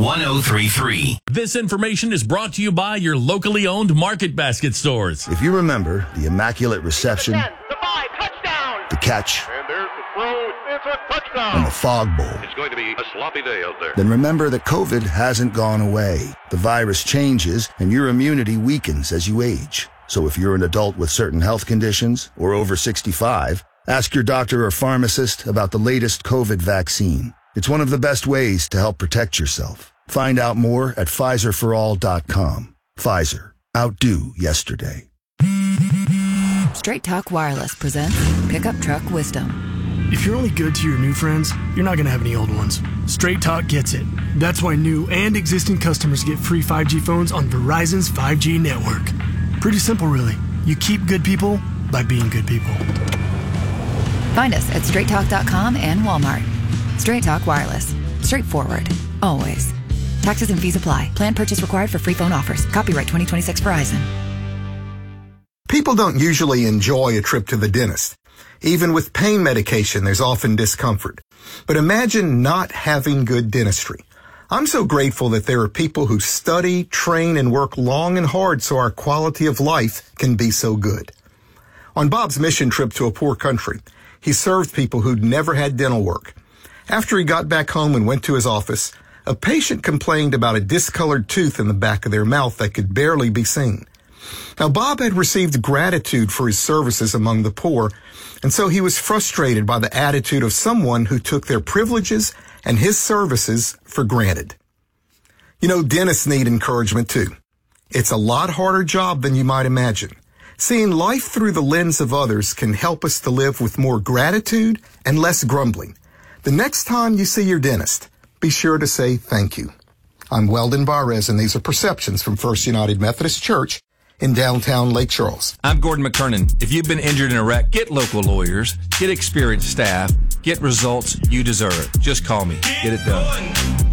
1033. This information is brought to you by your locally owned Market Basket stores. If you remember the immaculate reception, 10, the 5, touchdown. the catch, And there's the throw. It's a touchdown. and the fog bowl, It's going to be a sloppy day out there. then remember that COVID hasn't gone away. The virus changes and your immunity weakens as you age. So if you're an adult with certain health conditions or over 65, ask your doctor or pharmacist about the latest COVID vaccine. It's one of the best ways to help protect yourself. Find out more at PfizerForAll.com. Pfizer. Outdo yesterday. Straight Talk Wireless presents Pickup Truck Wisdom. If you're only good to your new friends, you're not going to have any old ones. Straight Talk gets it. That's why new and existing customers get free 5G phones on Verizon's 5G network. Pretty simple, really. You keep good people by being good people. Find us at straighttalk.com and Walmart. Straight Talk Wireless. Straightforward. Always. Taxes and fees apply. Plan purchase required for free phone offers. Copyright 2026 Verizon. People don't usually enjoy a trip to the dentist. Even with pain medication, there's often discomfort. But imagine not having good dentistry. I'm so grateful that there are people who study, train, and work long and hard so our quality of life can be so good. On Bob's mission trip to a poor country, he served people who'd never had dental work. After he got back home and went to his office, a patient complained about a discolored tooth in the back of their mouth that could barely be seen. Now, Bob had received gratitude for his services among the poor, and so he was frustrated by the attitude of someone who took their privileges and his services for granted. You know, dentists need encouragement too. It's a lot harder job than you might imagine. Seeing life through the lens of others can help us to live with more gratitude and less grumbling. The next time you see your dentist, be sure to say thank you. I'm Weldon Barres, and these are Perceptions from First United Methodist Church in downtown Lake Charles. I'm Gordon McKernan. If you've been injured in a wreck, get local lawyers, get experienced staff, get results you deserve. Just call me. Get it done.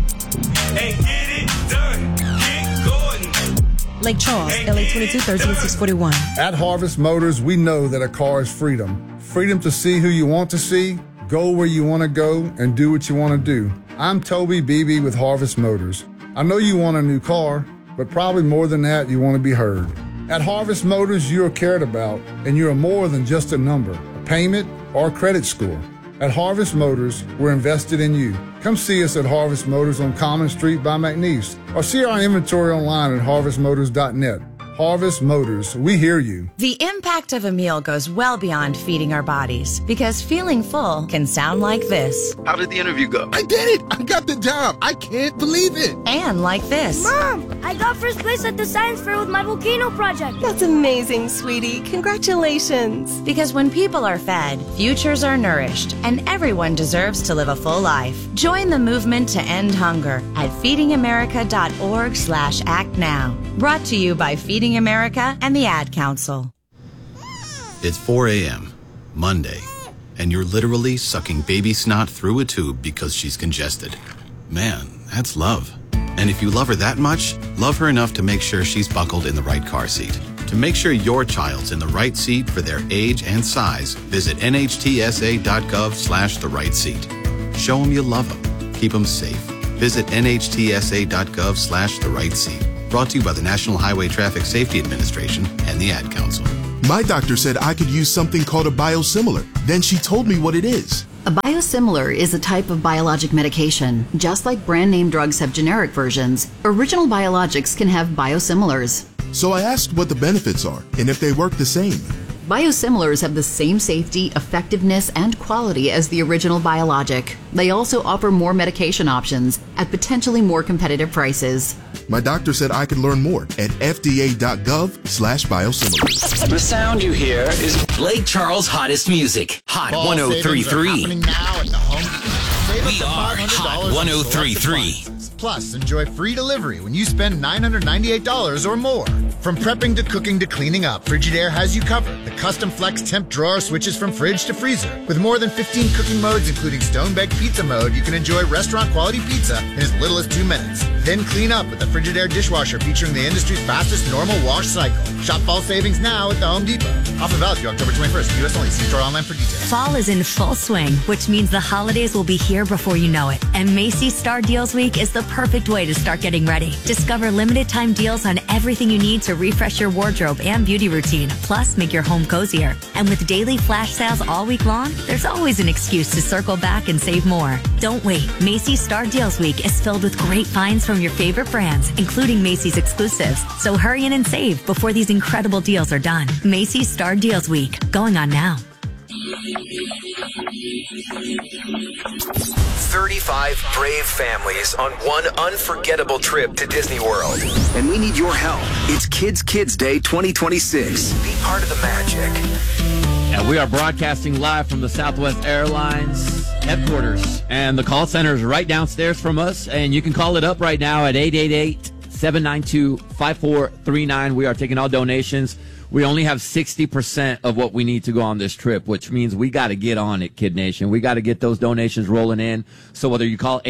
Hey, get it done. Get Gordon. Lake Charles, LA 22 13641. At Harvest Motors, we know that a car is freedom. Freedom to see who you want to see, go where you want to go, and do what you want to do. I'm Toby Beebe with Harvest Motors. I know you want a new car, but probably more than that, you want to be heard. At Harvest Motors, you are cared about, and you are more than just a number, a payment, or a credit score. At Harvest Motors, we're invested in you. Come see us at Harvest Motors on Common Street by McNeese, or see our inventory online at harvestmotors.net. Harvest Motors, we hear you. The impact of a meal goes well beyond feeding our bodies, because feeling full can sound like this. How did the interview go? I did it! I got the job! I can't believe it! And like this. Mom, I got first place at the science fair with my volcano project. That's amazing, sweetie. Congratulations. Because when people are fed, futures are nourished, and everyone deserves to live a full life. Join the movement to end hunger at feedingamerica.org/act now. Brought to you by Feeding America and the Ad Council. It's 4 a.m., Monday, and you're literally sucking baby snot through a tube because she's congested. Man, that's love. And if you love her that much, love her enough to make sure she's buckled in the right car seat. To make sure your child's in the right seat for their age and size, visit nhtsa.gov/the right seat. Show them you love them. Keep them safe. Visit nhtsa.gov/the right seat. Brought to you by the National Highway Traffic Safety Administration and the Ad Council. My doctor said I could use something called a biosimilar. Then she told me what it is. A biosimilar is a type of biologic medication. Just like brand name drugs have generic versions, original biologics can have biosimilars. So I asked what the benefits are and if they work the same. Biosimilars have the same safety, effectiveness, and quality as the original biologic. They also offer more medication options at potentially more competitive prices. My doctor said I could learn more at fda.gov/biosimilars. The sound you hear is Lake Charles' hottest music. Hot 1033. Now at the Home Depot. We are Hot 1033. Plus, enjoy free delivery when you spend $998 or more. From prepping to cooking to cleaning up, Frigidaire has you covered. The custom flex temp drawer switches from fridge to freezer. With more than 15 cooking modes, including stone baked pizza mode, you can enjoy restaurant quality pizza in as little as 2 minutes. Then clean up with the Frigidaire dishwasher featuring the industry's fastest normal wash cycle. Shop fall savings now at the Home Depot. Offer valid through October 21st. U.S. only. See store online for details. Fall is in full swing, which means the holidays will be here before you know it. And Macy's Star Deals Week is the perfect way to start getting ready. Discover limited time deals on everything you need to refresh your wardrobe and beauty routine, plus make your home cozier. And with daily flash sales all week long, there's always an excuse to circle back and save more. Don't wait. Macy's Star Deals Week is filled with great finds from your favorite brands, including Macy's exclusives. So hurry in and save before these incredible deals are done. Macy's Star Deals Week, going on now. 35 brave families on one unforgettable trip to Disney World. And we need your help. It's Kids Day 2026. Be part of the magic. And we are broadcasting live from the Southwest Airlines headquarters. And the call center is right downstairs from us. And you can call it up right now at 888-792-5439. We are taking all donations. We only have 60% of what we need to go on this trip, which means we got to get on it, Kid Nation. We got to get those donations rolling in. So whether you call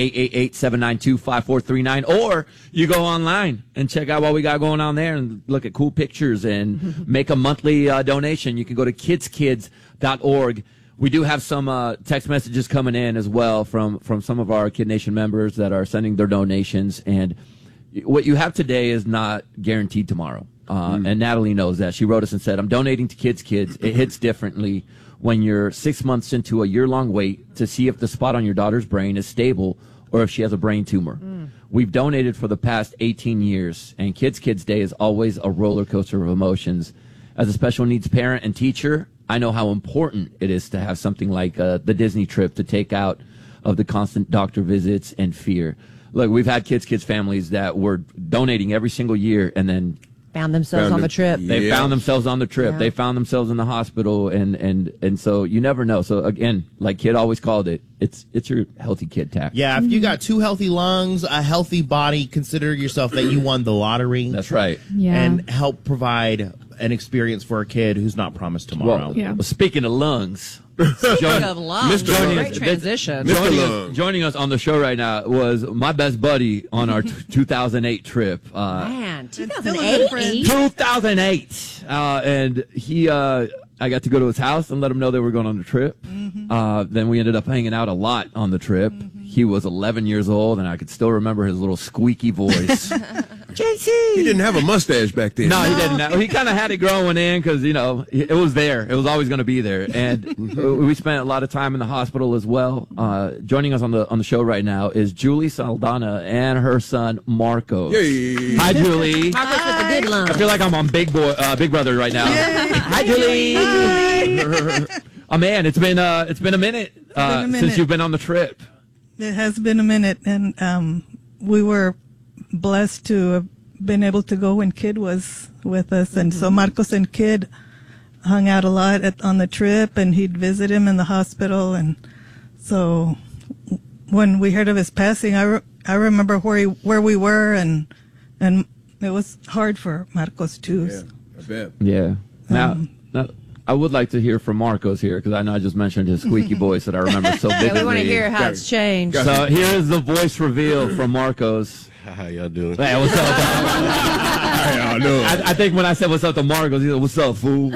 888-792-5439 or you go online and check out what we got going on there and look at cool pictures and make a monthly donation, you can go to kidskids.org. We do have some text messages coming in as well from some of our Kid Nation members that are sending their donations. And what you have today is not guaranteed tomorrow. And Natalie knows that. She wrote us and said, I'm donating to Kids. It hits differently when you're 6 months into a year-long wait to see if the spot on your daughter's brain is stable or if she has a brain tumor. We've donated for the past 18 years, and Kids Day is always a roller coaster of emotions. As a special needs parent and teacher, I know how important it is to have something like the Disney trip to take out of the constant doctor visits and fear. Look, we've had Kids families that were donating every single year and then found themselves on the trip. They found themselves on the trip. Yeah. They found themselves in the hospital, and so you never know. So again, like Kid always called it, it's your healthy kid tax. Yeah, if you got 2 healthy lungs, a healthy body, consider yourself that you won the lottery. That's right. Yeah. And help provide an experience for a kid who's not promised tomorrow. Well, speaking of lungs. Speaking of lungs, great transition. Joining us on the show right now was my best buddy on our 2008 trip. Man, 2008? 2008. And he, I got to go to his house and let him know they were going on the trip. Then we ended up hanging out a lot on the trip. He was 11 years old, and I could still remember his little squeaky voice. JC! He didn't have a mustache back then. No, he didn't. He kind of had it growing in because, it was there. It was always going to be there. And we spent a lot of time in the hospital as well. Joining us on the show right now is Julie Saldana and her son, Marco. Yay. Hi, Julie. Marco's with the good lungs. I feel like I'm on Big Brother right now. Hi, Julie. Oh, man, it's been a minute since you've been on the trip. It has been a minute, and we were blessed to have been able to go when Kid was with us, and so Marcos and Kid hung out a lot on the trip, and he'd visit him in the hospital, and so when we heard of his passing, I remember where we were, and it was hard for Marcos too. Yeah, I bet. Yeah. Now, I would like to hear from Marcos here because I know I just mentioned his squeaky voice that I remember so vividly. Yeah, we want to hear how it's changed. So here is the voice reveal from Marcos. How y'all doing? Hey, what's up? How y'all doing? I think when I said what's up to Marcos, he said, "What's up, fool?"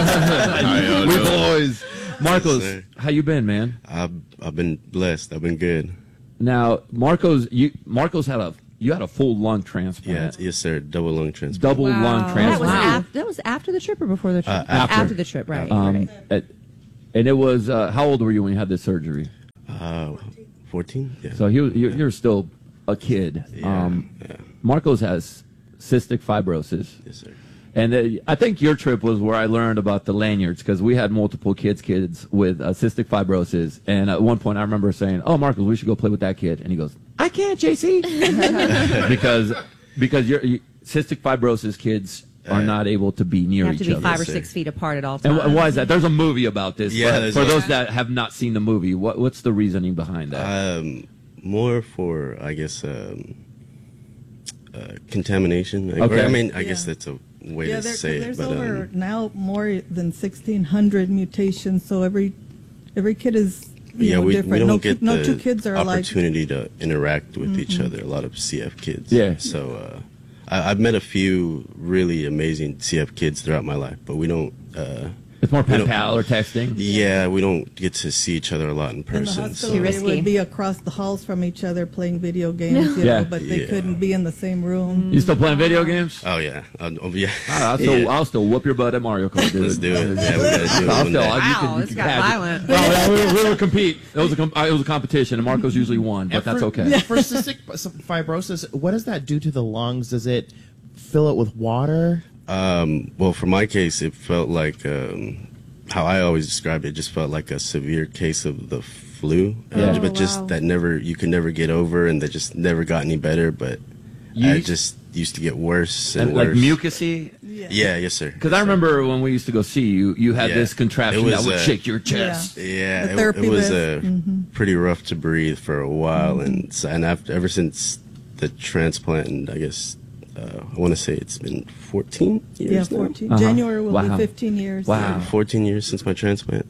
We boys. Marcos, how you been, man? I've been blessed. I've been good. Now, Marcos had a full lung transplant. Yeah, yes, sir. Double lung transplant. Double lung transplant. That was after the trip or before the trip? After the trip, right. And it was, how old were you when you had this surgery? 14. Yeah. So you're still a kid. Yeah, Marcos has cystic fibrosis. Yes, sir. And I think your trip was where I learned about the lanyards because we had multiple kids with cystic fibrosis. And at one point I remember saying, "Oh, Marcos, we should go play with that kid." And he goes, "I can't, JC," because your cystic fibrosis kids are not able to be near each other. You have to be 5 or 6 feet apart at all times. And why is that? There's a movie about this. Yeah, for those that have not seen the movie, what's the reasoning behind that? More for, I guess, contamination. Okay. Or, I mean, I guess that's a way to say it. There's over now more than 1,600 mutations, so every kid is different. We don't get no the two kids are opportunity to interact with each other. A lot of CF kids. Yeah. So I've met a few really amazing CF kids throughout my life, but we don't It's more pen pal or texting. Yeah, we don't get to see each other a lot in person. In the hospital, so. they would be across the halls from each other playing video games, you know, but they couldn't be in the same room. You still playing video games? Oh yeah, yeah. I'll still whoop your butt at Mario Kart, dude. Let's do it. Yeah, we gotta do it. Wow, this got violent. We will compete. It was a competition, and Marco's usually won, but that's okay. For cystic fibrosis, what does that do to the lungs? Does it fill it with water? Well, for my case, it felt like how I always describe it. Just felt like a severe case of the flu, but just that you could never get over, and that just never got any better. But I just used to get worse and worse. Like mucusy. Yeah, yes, sir. Because I remember when we used to go see you, you had this contraption that would shake your chest. Yeah, it was pretty rough to breathe for a while, and ever since the transplant, and I guess I want to say it's been 14 years. Yeah, 14. January will be 15 years. Wow, 14 years since my transplant.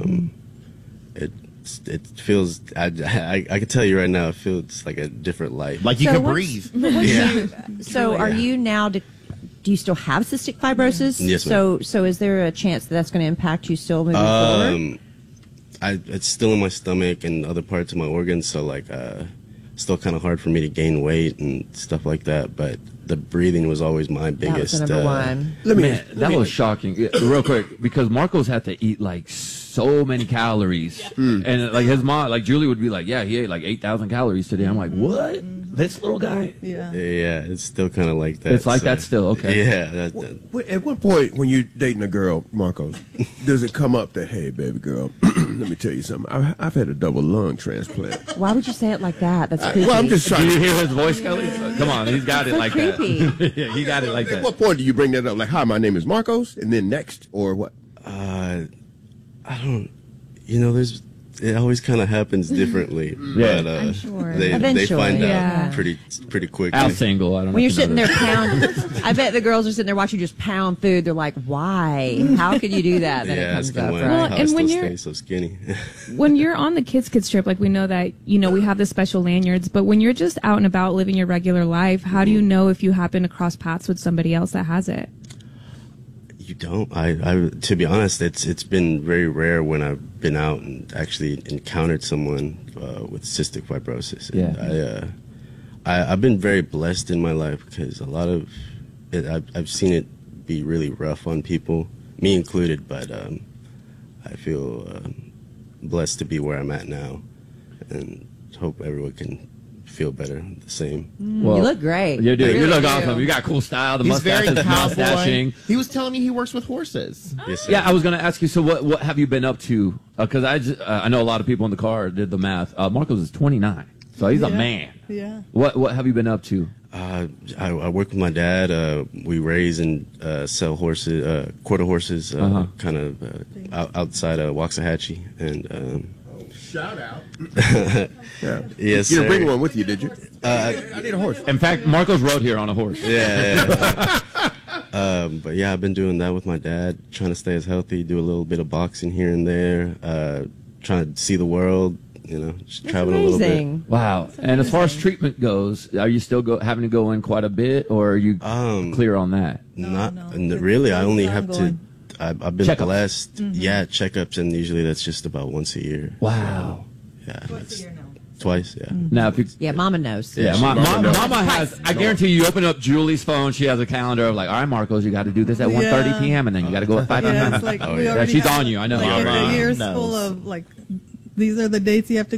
It feels. I can tell you right now, it feels like a different life. Like you can breathe. So, are you now? Do you still have cystic fibrosis? Yes, ma'am. So is there a chance that's going to impact you still moving forward? It's still in my stomach and other parts of my organs, so like, still kind of hard for me to gain weight and stuff like that. But the breathing was always my biggest. That was number one. That was shocking. Real quick, because Marcos had to eat like so many calories, and like his mom, like Julie would be like, "Yeah, he ate like 8,000 calories today." I'm like, "What? This little guy?" Yeah, it's still kind of like that. It's like that still. Okay. Yeah. At what point, when you're dating a girl, Marcos, does it come up that, "Hey, baby girl, let me tell you something. I've had a double lung transplant." Why would you say it like that? That's creepy. Well, I'm just trying. Do you hear his voice, Kelly? Come on, he's got it like creepy. that. Yeah, he got it like that. At what point do you bring that up? Like, "Hi, my name is Marcos," and then next, or what? I don't. It always kind of happens differently. But I'm sure. They find out pretty quick. Al single. I don't know. When you're sitting there pounding, I bet the girls are sitting there watching you just pound food. They're like, "Why? How could you do that?" Then it comes up, right? Well, and when you're so skinny, when you're on the kids trip, like we know that we have the special lanyards, but when you're just out and about living your regular life, how do you know if you happen to cross paths with somebody else that has it? You don't. I to be honest, it's been very rare when I've been out and actually encountered someone with cystic fibrosis. And I've been very blessed in my life because a lot of it, I've seen it be really rough on people, me included. But I feel blessed to be where I'm at now, and hope everyone can feel better, the same. Well, you look great. You do. You look awesome. You got cool style. The mustache is mustaching. He was telling me he works with horses. Yes, sir. Yeah, I was going to ask you. So, what have you been up to? Because I know a lot of people in the car did the math. Marcos is 29, so he's a man. Yeah. What have you been up to? I work with my dad. We raise and sell horses, quarter horses, kind of outside of Waxahachie, and. Shout out. Yes, you didn't sir. bring one with you, did you? I need a horse. In fact, Marcos rode here on a horse. Yeah. But yeah, I've been doing that with my dad, trying to stay as healthy, do a little bit of boxing here and there, trying to see the world, just travel a little bit. Wow. And as far as treatment goes, are you still having to go in quite a bit, or are you clear on that? Really. I only have to. I've been Checkups. blessed. Yeah, checkups, and usually that's just about once a year. Wow. So, yeah. Twice a year now. Twice, yeah. Now, if Mama knows. Yeah, Mama has. I guarantee you open up Julie's phone. She has a calendar of like, all right, Marcos, you got to do this at 1:30 p.m. and then you got to go at 5 p.m. It's like we already she's have, on you. I know. Like, a year's full of these are the dates you have to